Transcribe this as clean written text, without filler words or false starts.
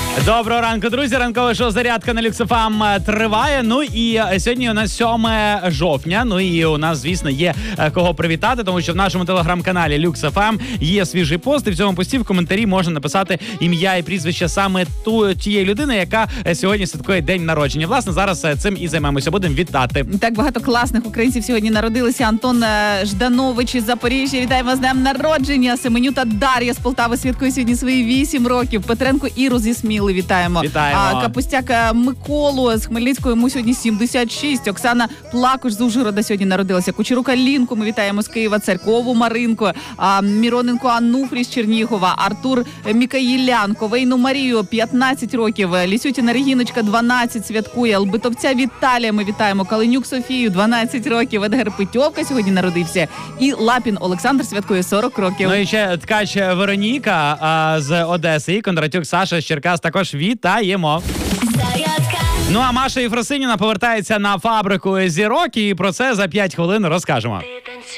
Доброго ранку, друзі. Ранкове шоу «Зарядка» на Люкс ФМ триває. Ну і сьогодні у нас 7 жовтня. Ну і у нас, звісно, є кого привітати, тому що в нашому телеграм-каналі Люкс ФМ є свіжий пост. І в цьому пості в коментарі можна написати ім'я і прізвище саме тієї людини, яка сьогодні святкує день народження. Власне, зараз цим і займемося. Будемо вітати. Так багато класних українців сьогодні народилися. Антон Жданович із Запоріжжя. Вітаємо з днем народження. Семенюта Дар'я з Полтави святкує сьогодні свої 8 років. Петренко Іру зі Сміли вітаємо. Вітаємо. Капустяк Миколу з Хмельницького, йому сьогодні 76. Оксана Плакуш з Ужгорода сьогодні народилася. Кучерука Лінку ми вітаємо з Києва. Церкову Маринку. Міроненко Ануфрі з Чернігова. Артур Мікаїлян. Ковейну Марію 15 років. Лісютіна Регіночка 12 святкує. Лбитовця Віталія ми вітаємо. Калинюк Софію 12 років. Едгар Питьовка сьогодні народився. І Лапін Олександр святкує 40 років. Ну і ще ткач Вероніка з Одеси і Кондратюк Саша з Черкас також вітаємо. Ну а Маша Єфросиніна повертається на фабрику зірок, і про це за 5 хвилин розкажемо.